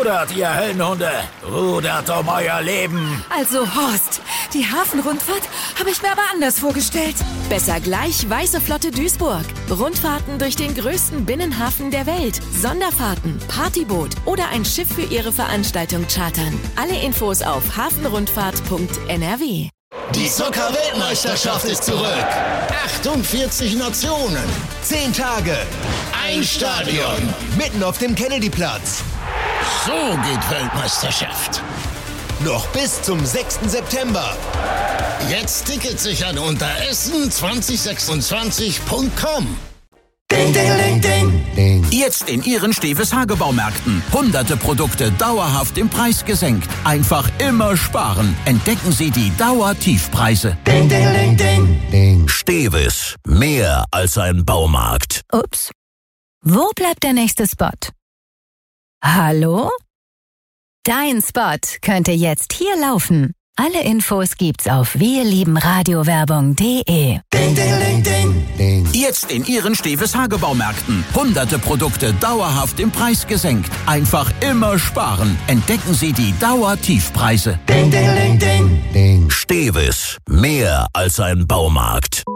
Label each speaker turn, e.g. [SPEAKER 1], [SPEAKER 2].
[SPEAKER 1] Rudert, ihr Höllenhunde! Rudert um euer Leben!
[SPEAKER 2] Also Horst, die Hafenrundfahrt habe ich mir aber anders vorgestellt.
[SPEAKER 3] Besser gleich Weiße Flotte Duisburg. Rundfahrten durch den größten Binnenhafen der Welt. Sonderfahrten, Partyboot oder ein Schiff für Ihre Veranstaltung chartern. Alle Infos auf hafenrundfahrt.nrw.
[SPEAKER 4] Die Soccer-Weltmeisterschaft ist zurück. 48 Nationen.
[SPEAKER 5] 10 Tage.
[SPEAKER 4] Ein Stadion.
[SPEAKER 5] Mitten auf dem Kennedyplatz.
[SPEAKER 4] So geht Weltmeisterschaft.
[SPEAKER 5] Noch bis zum 6. September.
[SPEAKER 4] Jetzt Tickets sichern unter essen2026.com.
[SPEAKER 5] Ding, ding, ding, ding, ding.
[SPEAKER 6] Jetzt in Ihren Steves Hagebaumärkten. Hunderte Produkte dauerhaft im Preis gesenkt. Einfach immer sparen. Entdecken Sie die Dauertiefpreise.
[SPEAKER 5] Ding, ding, ding, ding, ding.
[SPEAKER 6] Steves. Mehr als ein Baumarkt.
[SPEAKER 7] Ups. Wo bleibt der nächste Spot? Hallo? Dein Spot könnte jetzt hier laufen. Alle Infos gibt's auf wirliebenradiowerbung.de.
[SPEAKER 5] Ding, ding, ding, ding, ding.
[SPEAKER 6] Jetzt in Ihren Steves Hagebaumärkten. Hunderte Produkte dauerhaft im Preis gesenkt. Einfach immer sparen. Entdecken Sie die Dauertiefpreise.
[SPEAKER 5] Ding, ding, ding, ding, ding.
[SPEAKER 6] Steves. Mehr als ein Baumarkt.